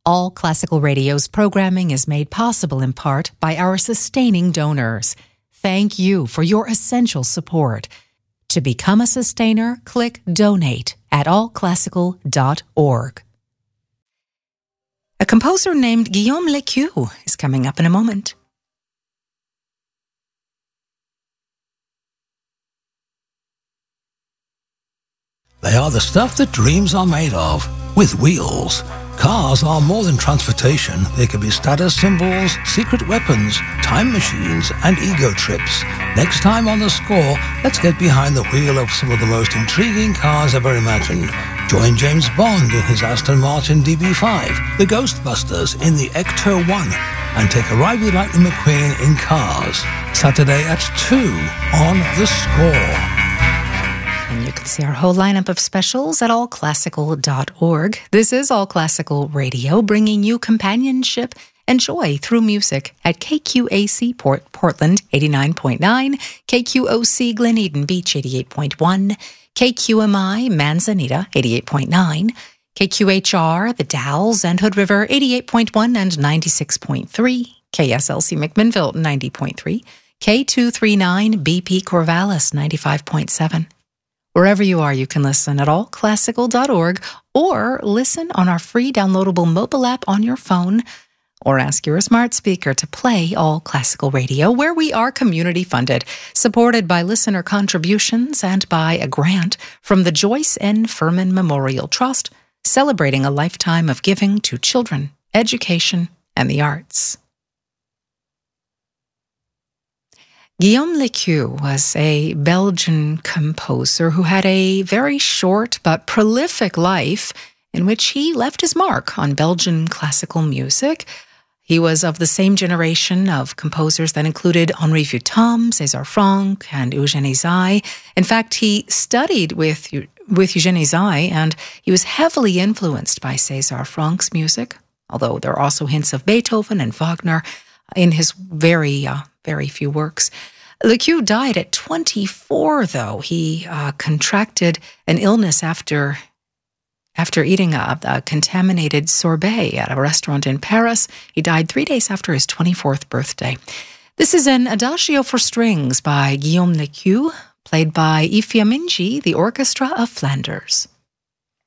All Classical Radio's programming is made possible in part by our sustaining donors. Thank you for your essential support. To become a sustainer, click Donate at allclassical.org. A composer named Guillaume Lequeux is coming up in a moment. They are the stuff that dreams are made of, with wheels. Cars are more than transportation. They can be status symbols, secret weapons, time machines, and ego trips. Next time on The Score, let's get behind the wheel of some of the most intriguing cars ever imagined. Join James Bond in his Aston Martin DB5, the Ghostbusters in the Ecto 1, and take a ride with Lightning McQueen in Cars. Saturday at 2 on The Score. And you can see our whole lineup of specials at allclassical.org. This is All Classical Radio, bringing you companionship and joy through music at KQAC Portland 89.9, KQOC Glen Eden Beach 88.1, KQMI Manzanita 88.9, KQHR The Dalles and Hood River 88.1 and 96.3, KSLC McMinnville 90.3, K239 BP Corvallis 95.7. Wherever you are, you can listen at allclassical.org or listen on our free downloadable mobile app on your phone, or ask your smart speaker to play All Classical Radio, where we are community funded, supported by listener contributions and by a grant from the Joyce N. Furman Memorial Trust, celebrating a lifetime of giving to children, education, and the arts. Guillaume Lequeux was a Belgian composer who had a very short but prolific life in which he left his mark on Belgian classical music. He was of the same generation of composers that included Henri Vuitton, César Franck, and Eugène Ysaÿe. In fact, he studied with Eugène Ysaÿe, and he was heavily influenced by César Franck's music, although there are also hints of Beethoven and Wagner in his very few works. Lequeux died at 24, though. He contracted an illness after eating a contaminated sorbet at a restaurant in Paris. He died 3 days after his 24th birthday. This is an Adagio for strings by Guillaume Lequeux, played by I Fiammingi, the Orchestra of Flanders.